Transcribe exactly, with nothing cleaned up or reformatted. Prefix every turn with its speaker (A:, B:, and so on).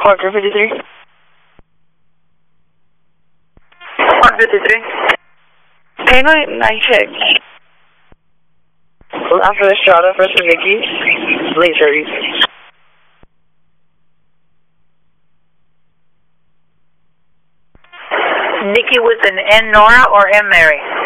A: Parker fifty-three.
B: Parker fifty-three.
A: Penguin, night check. After the Strata, first for Vicky. Late thirties.
B: Nikki with an N Nora or M Mary?